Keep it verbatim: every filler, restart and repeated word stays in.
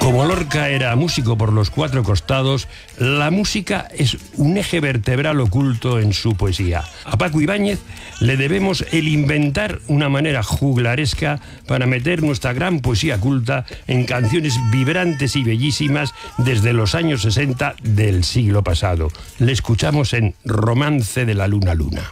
Como Lorca era músico por los cuatro costados, la música es un eje vertebral oculto en su poesía. A Paco Ibáñez le debemos el inventar una manera juglaresca para meter nuestra gran poesía culta en canciones vibrantes y bellísimas desde los años sesenta del siglo pasado. Le escuchamos en Romance de la Luna Luna.